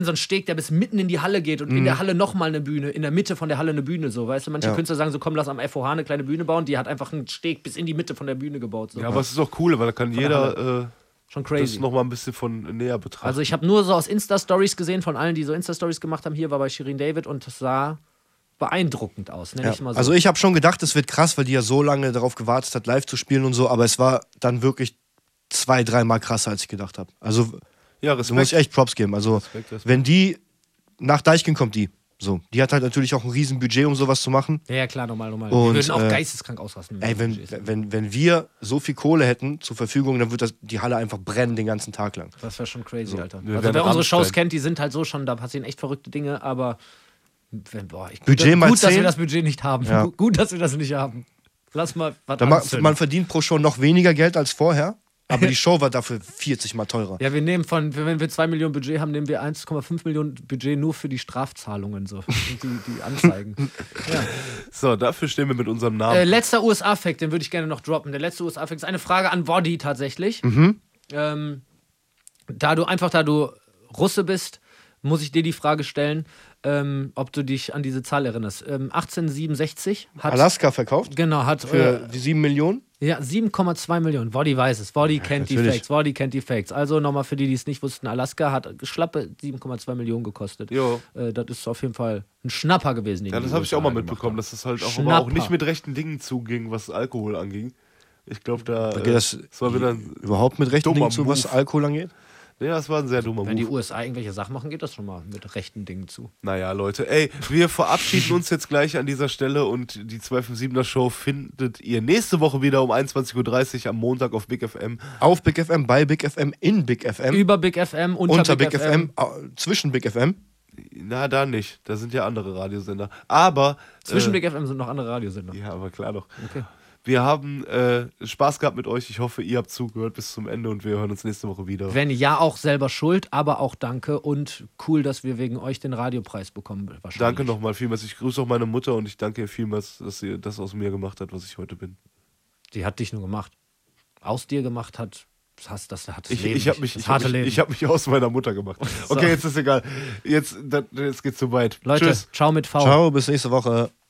so einen Steg, der bis mitten in die Halle geht und in der Halle nochmal eine Bühne, in der Mitte von der Halle eine Bühne, so, weißt du? Manche Künstler sagen so, komm, lass am FOH eine kleine Bühne bauen, die hat einfach einen Steg bis in die Mitte von der Bühne gebaut. So. Ja, aber es ist auch cool, weil da kann jeder schon crazy. Das nochmal ein bisschen von näher betrachten. Also ich habe nur so aus Insta-Stories gesehen, von allen, die so Insta-Stories gemacht haben, hier war bei Shirin David und das sah beeindruckend aus, nenne ich mal so. Also ich habe schon gedacht, es wird krass, weil die ja so lange darauf gewartet hat, live zu spielen und so, aber es war dann wirklich 2-3 Mal krasser, als ich gedacht habe. Also ja, du musst echt Props geben. Also Respekt. wenn die, nach Deichkind kommt die, so, die hat halt natürlich auch ein riesen Budget, um sowas zu machen. Ja, klar, normal. Und, wir würden auch geisteskrank ausrasten. Ey, wenn wir so viel Kohle hätten zur Verfügung, dann würde die Halle einfach brennen den ganzen Tag lang. Das wäre schon crazy, Alter. Wir Also wer unsere Shows Rammstein. kennt, die sind halt so schon, da passieren echt verrückte Dinge, aber Budget mal gut, dass 10. wir das Budget nicht haben. Ja. Gut, dass wir das nicht haben. Lass mal was Man verdient pro Show noch weniger Geld als vorher, aber die Show war dafür 40 Mal teurer. Ja, wir nehmen wenn wir 2 Millionen Budget haben, nehmen wir 1,5 Millionen Budget nur für die Strafzahlungen, so. die Anzeigen. Ja. So, dafür stehen wir mit unserem Namen. Letzter USA-Fact, den würde ich gerne noch droppen. Der letzte USA-Fact ist eine Frage an Woddy tatsächlich. Da du Russe bist, muss ich dir die Frage stellen, ob du dich an diese Zahl erinnerst. 1867 hat Alaska verkauft? Genau, hat Für 7 Millionen? ja, 7,2 Millionen. Woddy weiß es. Woddy kennt natürlich. die Facts. Also nochmal für die es nicht wussten, Alaska hat schlappe 7,2 Millionen gekostet. Jo. Das ist auf jeden Fall ein Schnapper gewesen. Ja, das habe ich auch mal mitbekommen, dass das halt auch, aber auch nicht mit rechten Dingen zuging, was Alkohol anging. Ich glaube, da Geht das war wieder überhaupt mit rechten dummer Dingen zu, was Move. Alkohol angeht? Ja, das war ein sehr dummer Wenn die Move. USA irgendwelche Sachen machen, geht das schon mal mit rechten Dingen zu. Naja, Leute, ey, wir verabschieden uns jetzt gleich an dieser Stelle und die 257er Show findet ihr nächste Woche wieder um 21:30 Uhr am Montag auf Big FM. Auf Big FM, bei Big FM, in Big FM, Über Big FM, unter Big FM, zwischen Big FM. Na, da nicht. Da sind ja andere Radiosender. Aber. Zwischen Big FM sind noch andere Radiosender. Ja, aber klar doch. Okay. Wir haben Spaß gehabt mit euch. Ich hoffe, ihr habt zugehört bis zum Ende und wir hören uns nächste Woche wieder. Wenn ja, auch selber schuld, aber auch danke und cool, dass wir wegen euch den Radiopreis bekommen. Wahrscheinlich. Danke nochmal vielmals. Ich grüße auch meine Mutter und ich danke ihr vielmals, dass sie das aus mir gemacht hat, was ich heute bin. Die hat dich nur gemacht. Aus dir gemacht hat. Das hat das Ich habe mich, Leben. hab mich aus meiner Mutter gemacht. Okay, jetzt ist egal. Jetzt geht's zu weit. Leute, Tschüss. ciao mit V. Ciao, bis nächste Woche.